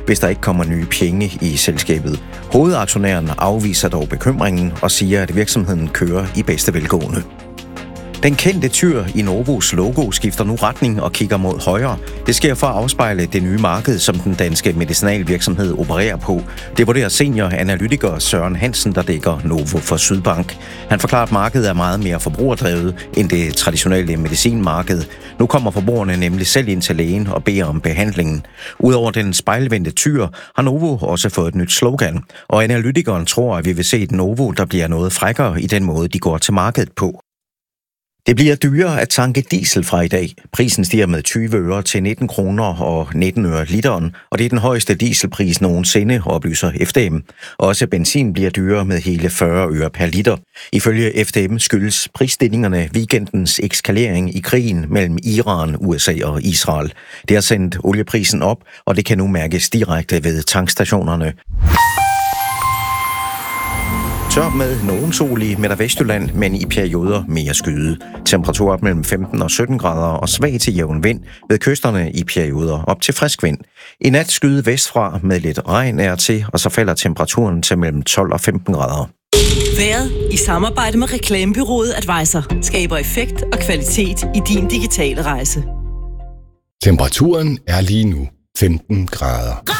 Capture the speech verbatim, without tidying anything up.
hvis der ikke kommer nye penge i selskabet. Hovedaktionæren afviser dog bekymringen og siger, at virksomheden kører i bedste velgående. Den kendte tyr i Novos logo skifter nu retning og kigger mod højre. Det sker for at afspejle det nye marked, som den danske medicinalvirksomhed opererer på. Det vurderer senior-analytiker Søren Hansen, der dækker Novo for Sydbank. Han forklarer, at markedet er meget mere forbrugerdrevet end det traditionelle medicinmarked. Nu kommer forbrugerne nemlig selv ind til lægen og beder om behandlingen. Udover den spejlvendte tyr har Novo også fået et nyt slogan. Og analytikeren tror, at vi vil se et Novo, der bliver noget frækkere i den måde, de går til markedet på. Det bliver dyrere at tanke diesel fra i dag. Prisen stiger med tyve øre til nitten kroner og nitten øre literen, og det er den højeste dieselpris nogensinde, oplyser F D M. Også benzin bliver dyrere med hele fyrre øre per liter. Ifølge F D M skyldes prisstigningerne weekendens eskalering i krigen mellem Iran, U S A og Israel. Det har sendt olieprisen op, og det kan nu mærkes direkte ved tankstationerne. Tør med nogen sol i Midt- og Vestjylland, men i perioder mere skyde. Temperatur op mellem femten og sytten grader og svag til jævn vind, ved kysterne i perioder op til frisk vind. I nat skyde vestfra med lidt regn er til, og så falder temperaturen til mellem tolv og femten grader. Vejret i samarbejde med reklamebureauet Advisor skaber effekt og kvalitet i din digitale rejse. Temperaturen er lige nu femten grader.